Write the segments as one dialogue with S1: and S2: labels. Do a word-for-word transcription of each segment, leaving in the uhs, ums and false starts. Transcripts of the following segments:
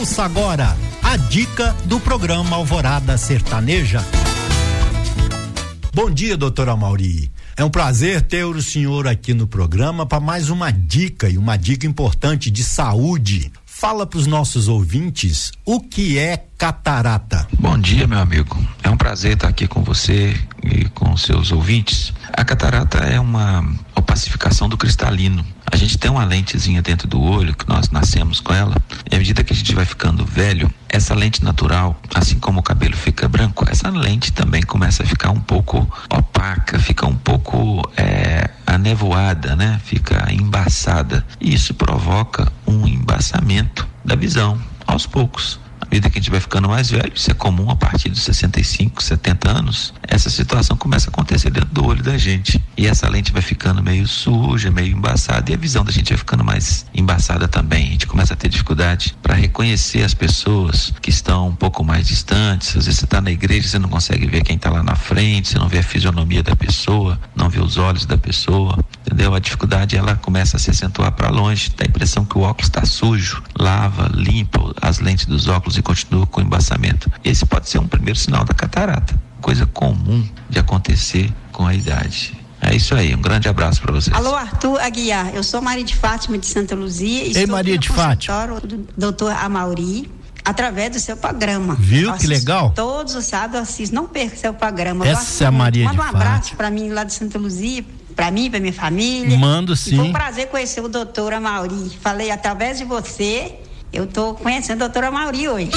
S1: Ouça agora a dica do programa Alvorada Sertaneja. Bom dia, doutor Amauri. É um prazer ter o senhor aqui no programa para mais uma dica, e uma dica importante de saúde. Fala para os nossos ouvintes o que é catarata.
S2: Bom dia, meu amigo. É um prazer estar aqui com você e com seus ouvintes. A catarata é uma opacificação do cristalino. A gente tem uma lentezinha dentro do olho, que nós nascemos com ela, e à medida que a gente vai ficando velho, essa lente natural, assim como o cabelo fica branco, essa lente também começa a ficar um pouco opaca, fica um pouco é, anevoada, né? Fica embaçada. E isso provoca um embaçamento da visão, aos poucos. À medida que a gente vai ficando mais velho, isso é comum a partir dos sessenta e cinco, setenta anos, essa situação começa a acontecer dentro do olho da gente. E essa lente vai ficando meio suja, meio embaçada, e a visão da gente vai ficando mais embaçada também. A gente começa a ter dificuldade para reconhecer as pessoas que estão um pouco mais distantes. Às vezes você está na igreja, você não consegue ver quem está lá na frente, você não vê a fisionomia da pessoa, não vê os olhos da pessoa, entendeu? A dificuldade, ela começa a se acentuar para longe, dá a impressão que o óculos está sujo. Lava, limpa as lentes dos óculos e continua com embaçamento. Esse pode ser um primeiro sinal da catarata, coisa comum de acontecer com a idade. É isso aí, um grande abraço para vocês.
S3: Alô, Arthur Aguiar, eu sou Maria de Fátima de Santa Luzia.
S1: Ei, Maria de Fátima.
S3: Do doutor Amauri, através do seu programa.
S1: Viu que legal?
S3: Todos os sábados eu assisto, não perca seu programa.
S1: Essa é a Maria de Fátima.
S3: Manda um abraço para mim lá de Santa Luzia, para mim, para minha família.
S1: Mando sim.
S3: E foi um prazer conhecer o doutor Amauri. Falei através de você, eu tô conhecendo o doutor Amauri hoje.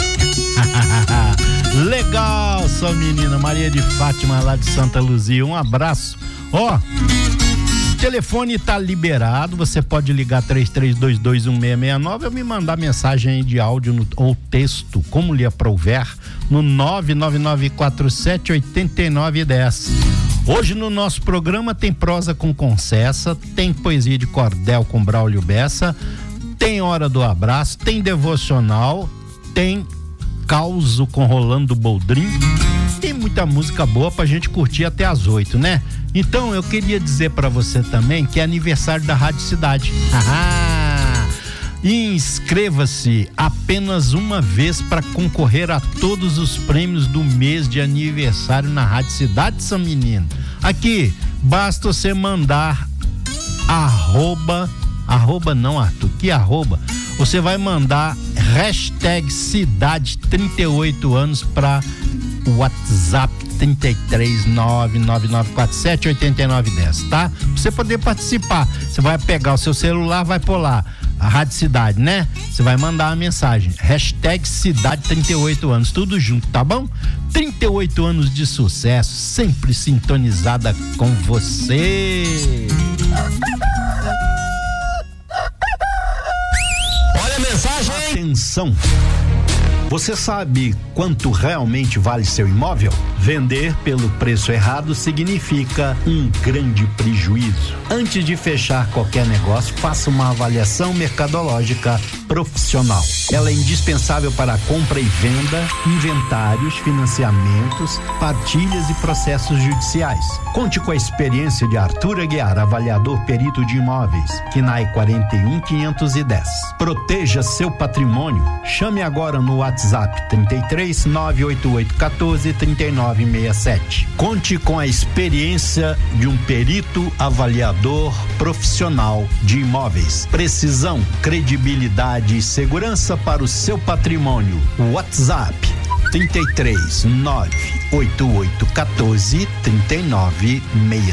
S1: Legal, sua menina Maria de Fátima lá de Santa Luzia, um abraço. Ó, o telefone tá liberado, você pode ligar três três dois dois um seis seis nove ou me mandar mensagem de áudio no, ou texto, como lhe aprouver, no nove nove nove quatro sete oito nove um zero. Hoje no nosso programa tem prosa com Concessa, tem poesia de cordel com Braulio Bessa, tem hora do abraço, tem devocional, tem causo com Rolando Boldrin, tem muita música boa pra gente curtir até as oito, né? Então eu queria dizer pra você também que é aniversário da Rádio Cidade. Ahá! Inscreva-se apenas uma vez para concorrer a todos os prêmios do mês de aniversário na Rádio Cidade, seu menino. Aqui, basta você mandar arroba, arroba não, Arthur, que arroba? Você vai mandar hashtag cidade trinta e oito anos para o WhatsApp trinta e três nove nove nove quatro sete oito nove um zero, tá? Pra você poder participar, você vai pegar o seu celular, vai pôr lá a Rádio Cidade, né? Você vai mandar a mensagem, hashtag cidade trinta e oito anos, tudo junto, tá bom? trinta e oito anos de sucesso, sempre sintonizada com você. Olha a mensagem, hein? Atenção! Você sabe quanto realmente vale seu imóvel? Vender pelo preço errado significa um grande prejuízo. Antes de fechar qualquer negócio, faça uma avaliação mercadológica profissional. Ela é indispensável para a compra e venda, inventários, financiamentos, partilhas e processos judiciais. Conte com a experiência de Arthur Aguiar, avaliador perito de imóveis, Q N A I quarenta e um quinhentos e dez. Proteja seu patrimônio. Chame agora no WhatsApp trinta e três nove oito oito um quatro três nove seis sete. Conte com a experiência de um perito avaliador profissional de imóveis. Precisão, credibilidade e segurança para o seu patrimônio. WhatsApp trinta e três nove oito oito um quatro três nove seis